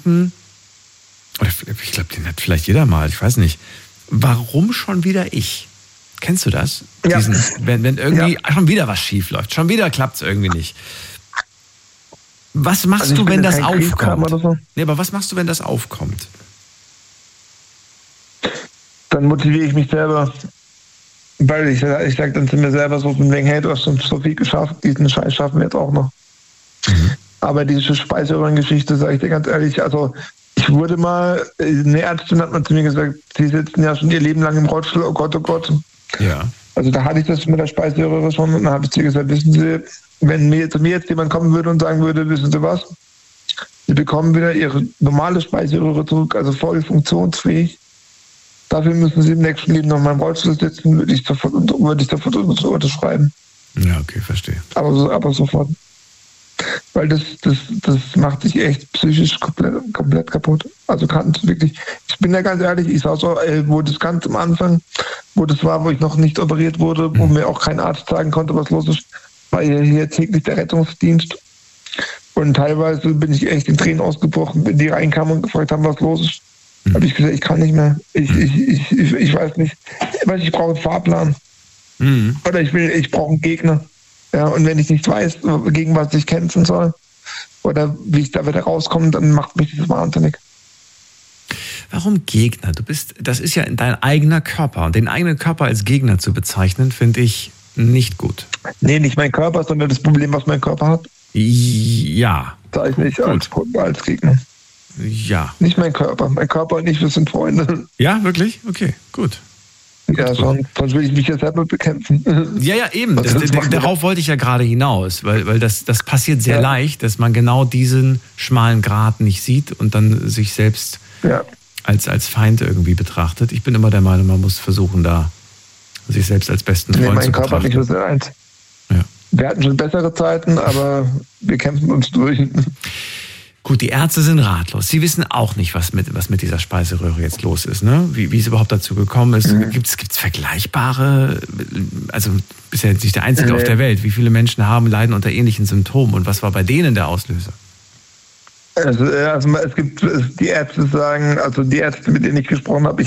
Gedanken, oder ich glaube, den hat vielleicht jeder mal, ich weiß nicht, warum schon wieder ich? Kennst du das? Ja. Wenn irgendwie schon wieder was schief läuft, schon wieder klappt es irgendwie nicht. Was machst du, wenn das aufkommt? So. Nee, aber was machst du, wenn das aufkommt? Dann motiviere ich mich selber. Weil ich sage dann zu mir selber so von wegen, hey, du hast schon so viel geschafft, diesen Scheiß schaffen wir jetzt auch noch. Aber diese Speiseröhrengeschichte, sage ich dir ganz ehrlich, also ich wurde mal, eine Ärztin hat mal zu mir gesagt, sie sitzen ja schon ihr Leben lang im Rollstuhl, oh Gott, oh Gott. Ja. Also da hatte ich das mit der Speiseröhre schon und dann habe ich zu ihr gesagt, wissen Sie, wenn zu mir jetzt jemand kommen würde und sagen würde, wissen Sie was, Sie bekommen wieder Ihre normale Speiseröhre zurück, also voll funktionsfähig. Dafür müssen Sie im nächsten Leben noch mal im Rollstuhl sitzen, würde ich sofort unterschreiben. Ja, okay, verstehe. Aber sofort. Weil das macht dich echt psychisch komplett kaputt. Also kannst wirklich, ich bin ja ganz ehrlich, ich sag so, wo das ganz am Anfang, wo das war, wo ich noch nicht operiert wurde, wo mir auch kein Arzt sagen konnte, was los ist, war hier täglich der Rettungsdienst. Und teilweise bin ich echt in Tränen ausgebrochen, wenn die reinkamen und gefragt haben, was los ist. Habe ich gesagt, ich kann nicht mehr. Ich weiß nicht. Ich brauche einen Fahrplan. Oder ich brauche einen Gegner. Ja, und wenn ich nicht weiß, gegen was ich kämpfen soll oder wie ich da wieder rauskomme, dann macht mich das wahnsinnig. Warum Gegner? Das ist ja dein eigener Körper. Und den eigenen Körper als Gegner zu bezeichnen, finde ich nicht gut. Nee, nicht mein Körper, sondern das Problem, was mein Körper hat. Ja. Da ich nicht als Gegner. Ja. Nicht mein Körper. Mein Körper und ich, wir sind Freunde. Ja, wirklich? Okay, gut. Ja, sonst will ich mich ja selber bekämpfen. Ja, eben. Darauf wollte ich ja gerade hinaus, weil das passiert sehr leicht, dass man genau diesen schmalen Grat nicht sieht und dann sich selbst als Feind irgendwie betrachtet. Ich bin immer der Meinung, man muss versuchen, da sich selbst als besten Freund zu betrachten. Mein Körper nicht so eins. Ja. Wir hatten schon bessere Zeiten, aber wir kämpfen uns durch. Gut, die Ärzte sind ratlos. Sie wissen auch nicht, was mit dieser Speiseröhre jetzt los ist, ne? Wie es überhaupt dazu gekommen ist. Gibt's vergleichbare, also bist ja jetzt nicht der Einzige auf der Welt. Wie viele Menschen leiden unter ähnlichen Symptomen und was war bei denen der Auslöser? Also es gibt, die Ärzte sagen, also die Ärzte, mit denen ich gesprochen habe, ich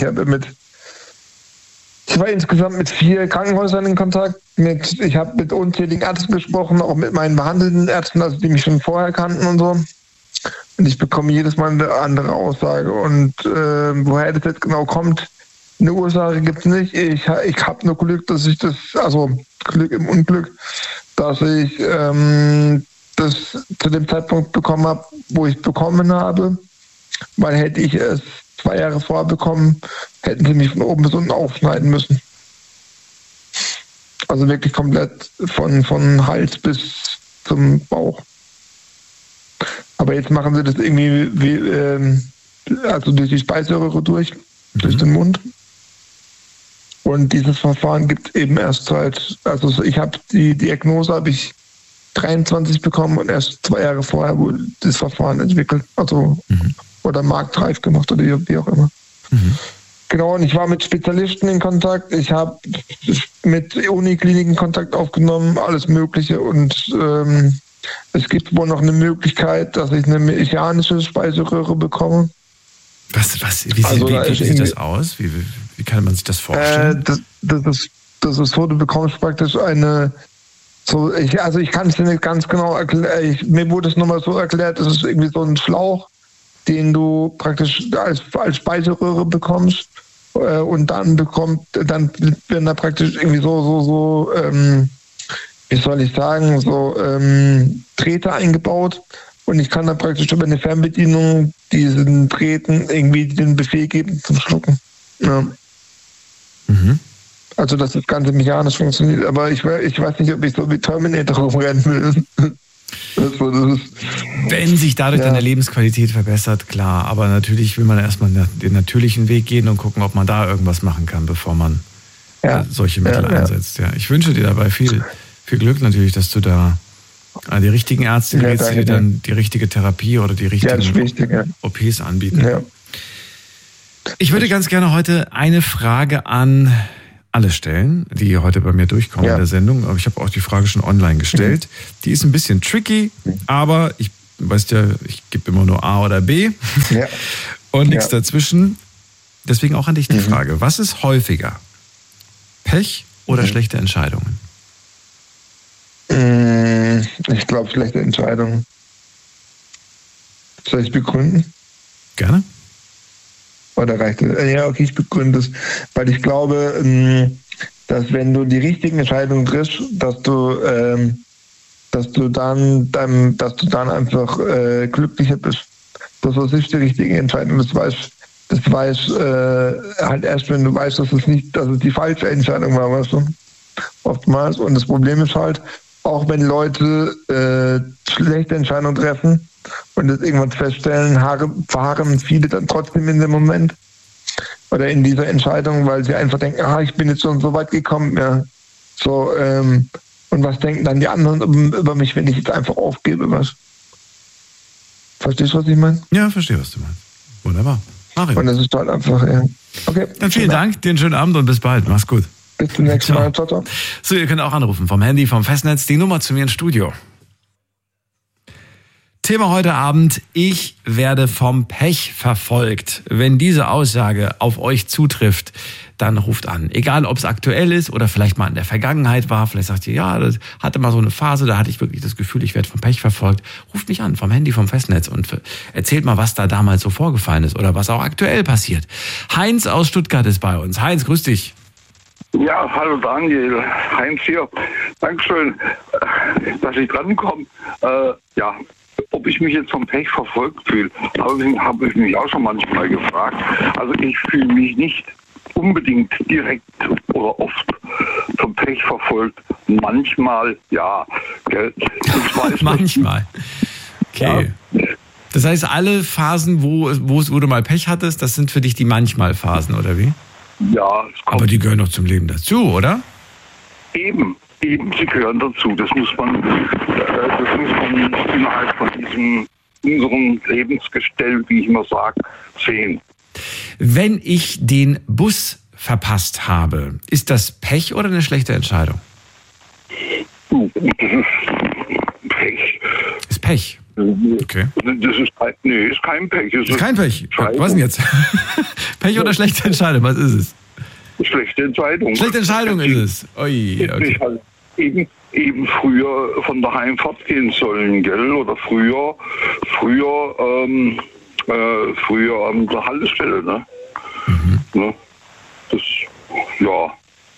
war insgesamt mit 4 Krankenhäusern in Kontakt. Ich habe mit unzähligen Ärzten gesprochen, auch mit meinen behandelnden Ärzten, also die mich schon vorher kannten und so. Und ich bekomme jedes Mal eine andere Aussage. Und woher das jetzt genau kommt, eine Ursache gibt es nicht. Ich habe nur Glück, dass ich Glück im Unglück, dass ich das zu dem Zeitpunkt bekommen habe, wo ich bekommen habe. Weil hätte ich es 2 Jahre vorher bekommen, hätten sie mich von oben bis unten aufschneiden müssen. Also wirklich komplett von Hals bis zum Bauch. Aber jetzt machen sie das irgendwie also durch die Speiseröhre durch den Mund. Und dieses Verfahren gibt eben erst also ich habe die Diagnose habe ich 23 bekommen und erst 2 Jahre vorher wurde das Verfahren entwickelt, also oder marktreif gemacht oder wie auch immer. Genau, und ich war mit Spezialisten in Kontakt, ich habe mit Unikliniken Kontakt aufgenommen, alles Mögliche und es gibt wohl noch eine Möglichkeit, dass ich eine mechanische Speiseröhre bekomme. Wie sieht das aus? Wie kann man sich das vorstellen? Das ist so, du bekommst praktisch eine, ich kann es dir nicht ganz genau erklären, mir wurde es nochmal so erklärt, das ist irgendwie so ein Schlauch, den du praktisch als Speiseröhre bekommst und dann werden da praktisch irgendwie so wie soll ich sagen, Drähte eingebaut und ich kann dann praktisch über eine Fernbedienung diesen Drähten irgendwie den Befehl geben zum Schlucken. Ja. Also dass das Ganze mechanisch funktioniert, aber ich weiß nicht, ob ich so wie Terminator rumrennen will. Wenn sich dadurch deine Lebensqualität verbessert, klar, aber natürlich will man erstmal den natürlichen Weg gehen und gucken, ob man da irgendwas machen kann, bevor man solche Mittel einsetzt. Ja. Ich wünsche dir dabei viel Glück natürlich, dass du da die richtigen Ärzte kriegst, die dann die richtige Therapie oder die richtigen OPs anbieten. Ja. Ich würde ganz gerne heute eine Frage an alle stellen, die heute bei mir durchkommen in der Sendung. Aber ich habe auch die Frage schon online gestellt. Die ist ein bisschen tricky, aber ich weißt ja, ich gebe immer nur A oder B und nichts dazwischen. Deswegen auch an dich die Frage, was ist häufiger? Pech oder schlechte Entscheidungen? Ich glaube, schlechte Entscheidungen. Soll ich begründen? Gerne. Oder reicht es? Ja, okay, ich begründe es. Weil ich glaube, dass wenn du die richtigen Entscheidungen triffst, dass du dann einfach glücklicher bist. Das ist die richtige Entscheidung. Das weiß halt erst, wenn du weißt, dass es die falsche Entscheidung war, weißt du? Oftmals. Und das Problem ist halt, auch wenn Leute schlechte Entscheidungen treffen und das irgendwann feststellen, verharren viele dann trotzdem in dem Moment oder in dieser Entscheidung, weil sie einfach denken, ich bin jetzt schon so weit gekommen, ja. So, und was denken dann die anderen über mich, wenn ich jetzt einfach aufgebe, was? Verstehst du, was ich meine? Ja, verstehe, was du meinst. Wunderbar. Mario. Und das ist halt einfach, ja. Okay. Dann vielen Dank, dir einen schönen Abend und bis bald. Mach's gut. Bis zum nächsten Mal. Ciao, ciao. So, ihr könnt auch anrufen vom Handy, vom Festnetz, die Nummer zu mir ins Studio. Thema heute Abend, ich werde vom Pech verfolgt. Wenn diese Aussage auf euch zutrifft, dann ruft an. Egal, ob es aktuell ist oder vielleicht mal in der Vergangenheit war. Vielleicht sagt ihr, ja, das hatte mal so eine Phase, da hatte ich wirklich das Gefühl, ich werde vom Pech verfolgt. Ruft mich an, vom Handy, vom Festnetz und erzählt mal, was da damals so vorgefallen ist oder was auch aktuell passiert. Heinz aus Stuttgart ist bei uns. Heinz, grüß dich. Ja, hallo Daniel, Heinz hier. Dankeschön, dass ich drankomme. Ob ich mich jetzt vom Pech verfolgt fühle, habe ich mich auch schon manchmal gefragt. Also ich fühle mich nicht unbedingt direkt oder oft vom Pech verfolgt. Manchmal, ja. Gell? Manchmal. Okay. Ja. Das heißt, alle Phasen, wo du mal Pech hattest, das sind für dich die Manchmal-Phasen, oder wie? Ja. Aber die gehören doch zum Leben dazu, oder? Eben, sie gehören dazu. Das muss man innerhalb von unserem Lebensgestell, wie ich immer sage, sehen. Wenn ich den Bus verpasst habe, ist das Pech oder eine schlechte Entscheidung? Das ist Pech. Ist Pech? Okay. Das ist kein Pech. Ist kein Pech? Was denn jetzt? Pech oder schlechte Entscheidung? Was ist es? Schlechte Entscheidung. Schlechte Entscheidung ist es. Ui, okay. Ich halt eben früher von daheim fortgehen sollen, gell? Oder früher an der Haltestelle, ne? Ne? Das, ja.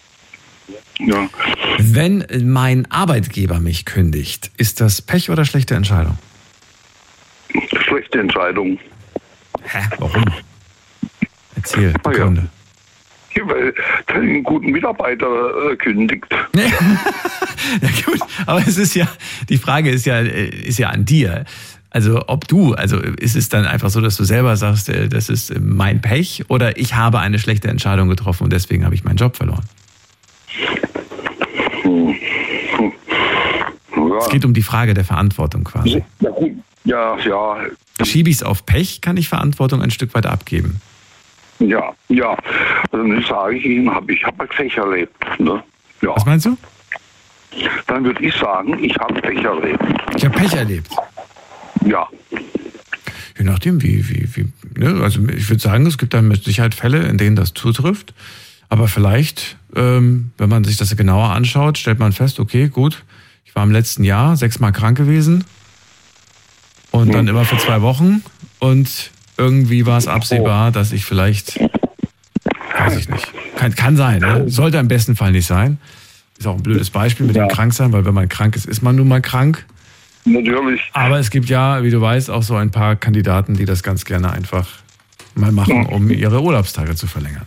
Wenn mein Arbeitgeber mich kündigt, ist das Pech oder schlechte Entscheidung? Schlechte Entscheidung. Hä? Warum? Erzähl, Gründe. Ja, weil er einen guten Mitarbeiter kündigt. Ja gut, aber es ist ja, die Frage ist ja an dir. Also ist es dann einfach so, dass du selber sagst, das ist mein Pech oder ich habe eine schlechte Entscheidung getroffen und deswegen habe ich meinen Job verloren? Ja. Es geht um die Frage der Verantwortung quasi. Ja. Schiebe ich es auf Pech, kann ich Verantwortung ein Stück weit abgeben. Ja. Dann sage ich Ihnen, ich habe Pech erlebt. Ne? Ja. Was meinst du? Dann würde ich sagen, ich habe Pech erlebt. Ich habe Pech erlebt? Ja. Je nachdem, wie ne? Also ich würde sagen, es gibt dann mit Sicherheit Fälle, in denen das zutrifft. Aber vielleicht, wenn man sich das genauer anschaut, stellt man fest, okay, gut, ich war im letzten Jahr 6-mal krank gewesen und dann immer für 2 Wochen und irgendwie war es absehbar, dass ich vielleicht, weiß ich nicht, kann sein, ne? Sollte im besten Fall nicht sein. Ist auch ein blödes Beispiel mit dem Kranksein, weil wenn man krank ist, ist man nun mal krank. Natürlich. Aber es gibt ja, wie du weißt, auch so ein paar Kandidaten, die das ganz gerne einfach mal machen, um ihre Urlaubstage zu verlängern.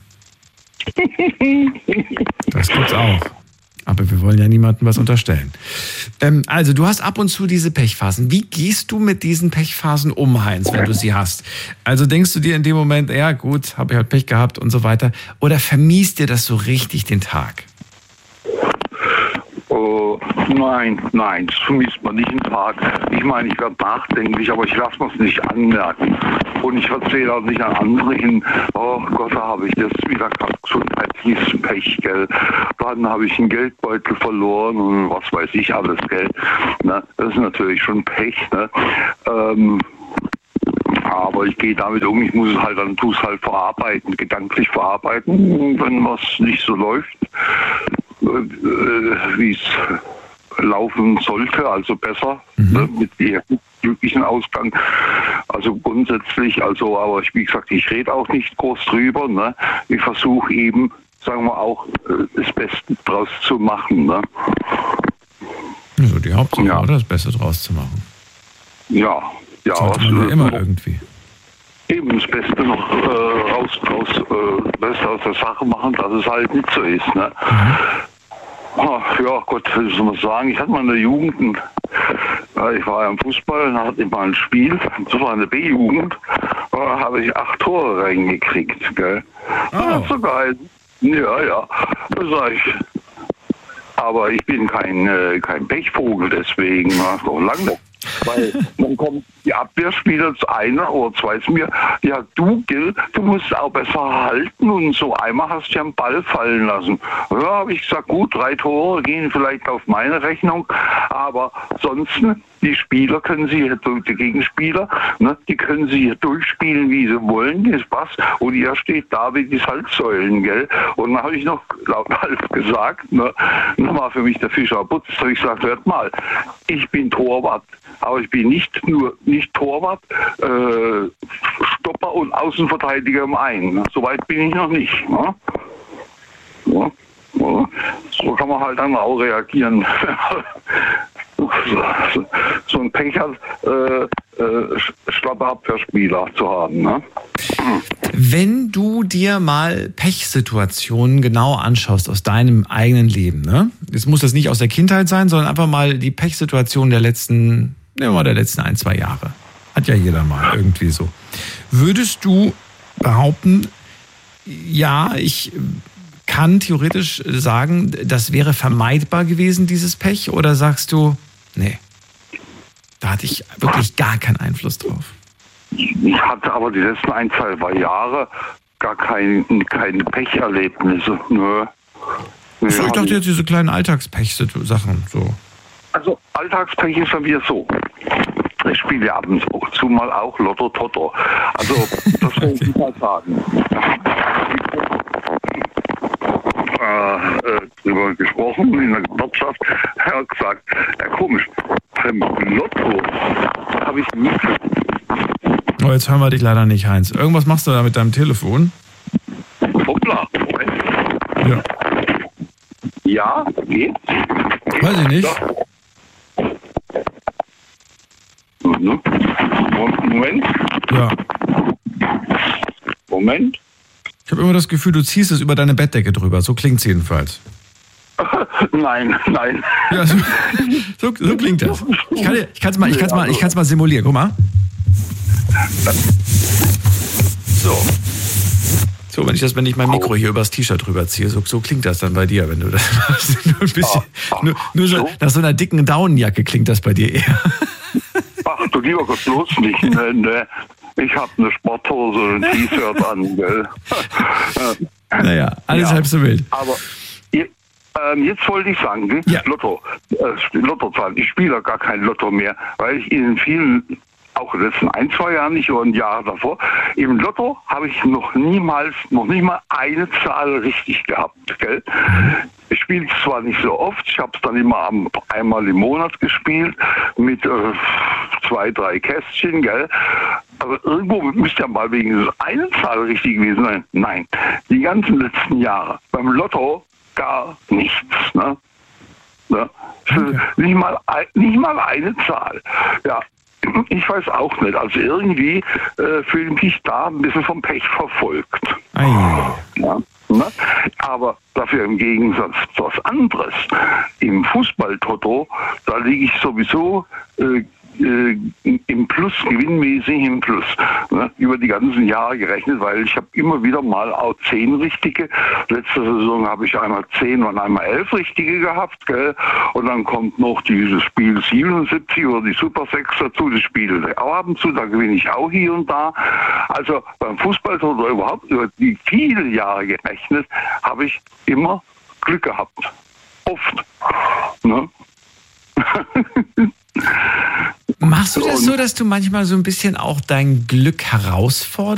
Das gibt's auch. Aber wir wollen ja niemandem was unterstellen. Also, du hast ab und zu diese Pechphasen. Wie gehst du mit diesen Pechphasen um, Heinz, wenn du sie hast? Also denkst du dir in dem Moment, ja gut, habe ich halt Pech gehabt und so weiter? Oder vermiest dir das so richtig den Tag? Nein, das vermisst man nicht einen Tag. Ich meine, ich werde nachdenklich, aber ich lasse mir es nicht anmerken. Und ich erzähle auch nicht an andere hin, oh Gott, da habe ich das wieder gehabt, gesundheitliches Pech, gell. Dann habe ich einen Geldbeutel verloren und was weiß ich alles, gell. Ne? Das ist natürlich schon Pech, ne? Aber ich gehe damit um, ich muss es halt dann verarbeiten, gedanklich verarbeiten, wenn was nicht so läuft, wie es laufen sollte, also besser, mit dem glücklichen Ausgang. Also grundsätzlich, aber wie gesagt, ich rede auch nicht groß drüber, ne? Ich versuche eben, sagen wir auch, das Beste draus zu machen, ne? Also die Hauptsache, oder? Das Beste draus zu machen. Ja. Das sollte man ja immer irgendwie. Eben das Beste noch Beste aus der Sache machen, dass es halt nicht so ist. Ne? Ja, Gott, was soll man sagen? Ich hatte mal in der Jugend, ich war ja im Fußball, dann hatte ich mal ein Spiel, das war eine B-Jugend, da habe ich 8 Tore reingekriegt. Gell? Das ist so geil. Ja, das sag ich. Aber ich bin kein Pechvogel, deswegen noch lange. Weil dann kommt die Abwehrspieler zu einer oder zwei zu mir, ja du, Gil, du musst auch besser halten und so einmal hast du ja einen Ball fallen lassen. Ja, habe ich gesagt, gut, 3 Tore gehen vielleicht auf meine Rechnung, aber sonst, die Spieler können sie hier, die Gegenspieler, ne, die können sie hier durchspielen, wie sie wollen, das passt, und ihr steht da wie die Salzsäulen, gell. Und dann habe ich noch halb gesagt, ne, nochmal für mich der Fischer Butz, habe ich gesagt, hört mal, ich bin Torwart, aber ich bin nicht Torwart, Stopper und Außenverteidiger im einen. Soweit bin ich noch nicht. Ne? Ja. So kann man halt dann auch reagieren. So ein Pech hat, schlappe Abwehrspieler zu haben. Ne? Wenn du dir mal Pechsituationen genau anschaust aus deinem eigenen Leben, ne? Jetzt muss das nicht aus der Kindheit sein, sondern einfach mal die Pechsituation der letzten 1-2 Jahre. Hat ja jeder mal irgendwie so. Würdest du behaupten, ja, ich kann theoretisch sagen, das wäre vermeidbar gewesen, dieses Pech? Oder sagst du, nee, da hatte ich wirklich gar keinen Einfluss drauf? Ich hatte aber die letzten 1-2 Jahre gar keine Pecherlebnisse. Nö. So, ich dachte jetzt diese kleinen Alltagspech-Sachen so. Also Alltagspech ist bei mir so. Ich spiele ja abends auch zumal auch Lotto Toto. Also das wollte ich mal sagen. Drüber gesprochen in der Wirtschaft. Er hat gesagt, ja komisch, beim Lotto habe ich nie. Oh, jetzt hören wir dich leider nicht, Heinz. Irgendwas machst du da mit deinem Telefon? Hoppla, Moment. Ja, geht. Weiß ich nicht. Ja. Moment. Ja. Moment. Ich habe immer das Gefühl, du ziehst es über deine Bettdecke drüber. So klingt es jedenfalls. Nein. Ja, so klingt das. Ich kann es mal simulieren. Guck mal. So, wenn ich mein Mikro hier übers T-Shirt drüber ziehe, so klingt das dann bei dir, wenn du das machst. Nur ein bisschen, nur so, nach so einer dicken Daunenjacke klingt das bei dir eher. Ach du lieber Gott, bloß nicht. Ne. Ich habe eine Sporthose und ein T-Shirt an, gell. Naja, alles halb so wild. Aber jetzt wollte ich sagen, ja. Lottozahlen. Ich spiele ja gar kein Lotto mehr, weil ich in vielen, auch in den letzten 1-2 Jahren nicht oder ein Jahr davor, im Lotto habe ich noch nicht mal eine Zahl richtig gehabt, gell? Ich spiele es zwar nicht so oft, ich habe es dann immer einmal im Monat gespielt mit 2-3 Kästchen, gell? Aber irgendwo müsste ja mal wenigstens eine Zahl richtig gewesen sein. Nein, die ganzen letzten Jahre beim Lotto gar nichts, ne? Okay. Nicht mal eine Zahl. Ja, ich weiß auch nicht. Also irgendwie fühle ich mich da ein bisschen vom Pech verfolgt. Ja, ne? Aber dafür im Gegensatz zu was anderes. Im Fußball-Toto, da liege ich sowieso im Plus, gewinnmäßig im Plus, ne, über die ganzen Jahre gerechnet, weil ich habe immer wieder mal auch 10 Richtige. Letzte Saison habe ich einmal 10 und einmal 11 Richtige gehabt, gell? Und dann kommt noch dieses Spiel 77 oder die Super 6 dazu, das Spiel auch ab und zu, da gewinne ich auch hier und da. Also beim Fußball oder überhaupt über die vielen Jahre gerechnet, habe ich immer Glück gehabt. Oft. Ne? Machst du das so, dass du manchmal so ein bisschen auch dein Glück herausforderst?